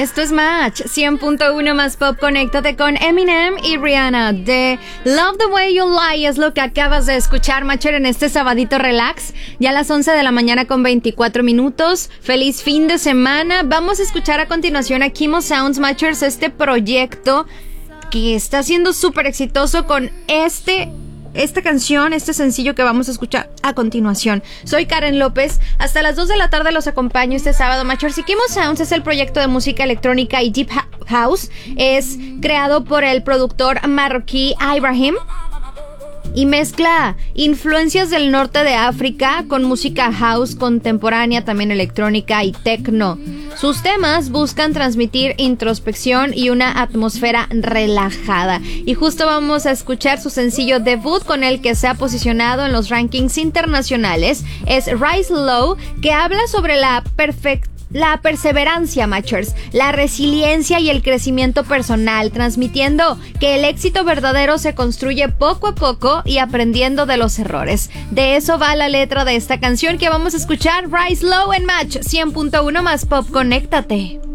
Esto es Match 100.1 más pop. Conéctate con Eminem y Rihanna de Love the Way You Lie. Es lo que acabas de escuchar, Matcher, en este sabadito relax. Ya a las 11 de la mañana con 24 minutos. Feliz fin de semana. Vamos a escuchar a continuación a Kimo Sounds, Matchers, este proyecto que está siendo súper exitoso con esta canción, este sencillo que vamos a escuchar a continuación. Soy Karen López. Hasta las 2 de la tarde los acompaño este sábado, Matchers. Y Kimo Sounds es el proyecto de música electrónica y deep house. Es creado por el productor marroquí Ibrahim y mezcla influencias del norte de África con música house contemporánea, también electrónica y techno. Sus temas buscan transmitir introspección y una atmósfera relajada. Y justo vamos a escuchar su sencillo debut con el que se ha posicionado en los rankings internacionales. Es Rise Low, que habla sobre la perseverancia, Matchers, la resiliencia y el crecimiento personal, transmitiendo que el éxito verdadero se construye poco a poco y aprendiendo de los errores. De eso va la letra de esta canción que vamos a escuchar, Rise Low en Match 100.1 más pop. Conéctate.